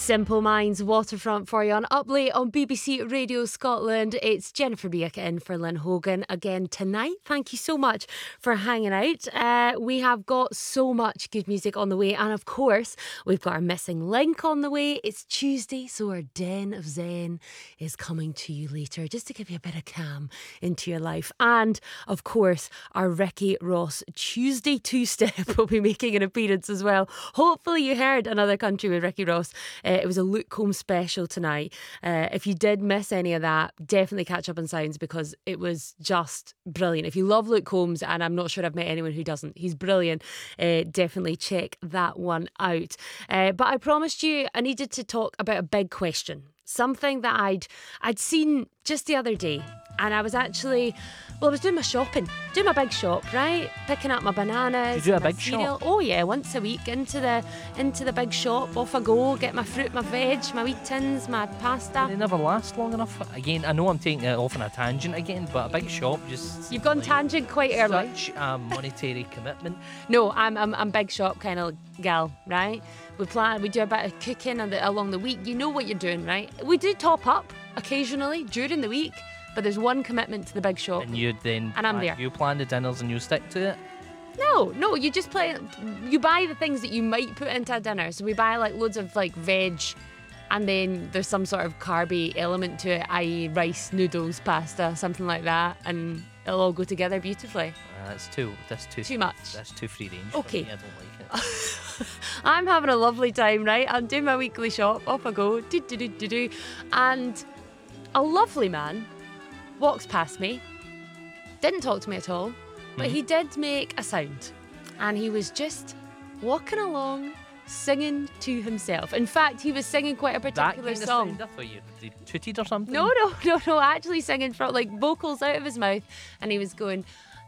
Simple Minds Waterfront for you on Up Late on BBC Radio Scotland. It's Jennifer Biak in for Lynn Hogan again tonight. Thank you so much for hanging out. We have got so much good music on the way, and of course we've got our missing link on the way. It's Tuesday, so our Den of Zen is coming to you later, just to give you a bit of calm into your life. And of course our Ricky Ross Tuesday two-step will be making an appearance as well. Hopefully you heard Another Country with Ricky Ross. It was a Luke Combs special tonight. If you did miss any of that, definitely catch up on Sounds, because it was just brilliant. If you love Luke Combs, and I'm not sure I've met anyone who doesn't, he's brilliant. Definitely check that one out. But I promised you I needed to talk about a big question. Something that I'd seen just the other day, and I was actually, I was doing my shopping, doing my big shop, right? Picking up my bananas. You do a big cereal. shop? Oh yeah, once a week into the big shop. Off I go, get my fruit, my veg, my wheat tins, my pasta. They never last long enough. Again, I know I'm taking it off on a tangent again, but a big shop just... You've gone tangent quite early. Such a monetary commitment. No, I'm big shop kind of gal, right? We do a bit of cooking along the week. You know what you're doing, right? We do top up occasionally during the week, but there's one commitment to the big shop. And you then... And I'm there. You plan the dinners and you stick to it? No, you just you buy the things that you might put into a dinner. So we buy like loads of like veg, and then there's some sort of carby element to it, i.e. rice, noodles, pasta, something like that, and it'll all go together beautifully. That's too much. That's too free range. Okay. For me. I don't like it. I'm having a lovely time, right? I'm doing my weekly shop. Off I go. Do. And a lovely man walks past me. Didn't talk to me at all, but he did make a sound. And he was just walking along, singing to himself. In fact, he was singing quite a particular that song. Of sound, I thought you tooted or something. No, actually singing from like vocals out of his mouth, and he was going,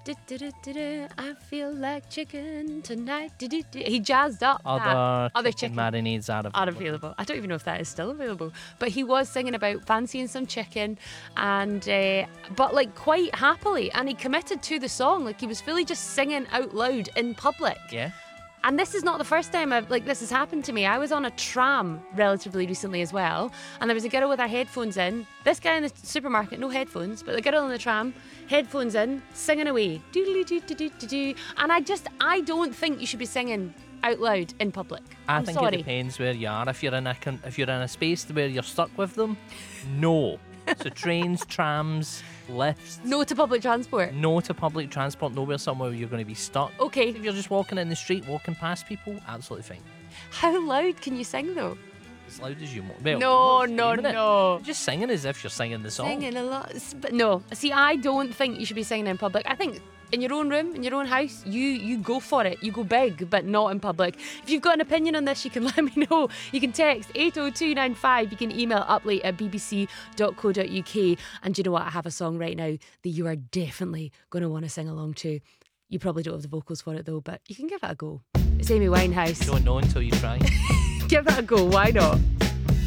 I feel like chicken tonight. He jazzed up. Other chicken marinades are available. I don't even know if that is still available, but he was singing about fancying some chicken, and but like quite happily, and he committed to the song. Like he was fully just singing out loud in public. Yeah. And this is not the first time this has happened to me. I was on a tram relatively recently as well, and there was a girl with her headphones in. This guy in the supermarket, no headphones, but the girl in the tram, headphones in, singing away. Doodly-doo-doo-doo-doo. And I don't think you should be singing out loud in public. I think sorry. It depends where you are. If you're in a space where you're stuck with them, no. So trains, trams, lifts. No to public transport. No to public transport. Nowhere somewhere where you're going to be stuck. Okay. If you're just walking in the street, walking past people, absolutely fine. How loud can you sing though? As loud as you want. Well, No. Just singing as if you're singing the song. Singing a lot. But no. See, I don't think you should be singing in public. I think in your own room, in your own house, you go for it. You go big, but not in public. If you've got an opinion on this, you can let me know. You can text 80295. You can email uplate@bbc.co.uk. And you know what? I have a song right now that you are definitely going to want to sing along to. You probably don't have the vocals for it though, but you can give it a go. It's Amy Winehouse. You don't know until you try. Give it a go. Why not?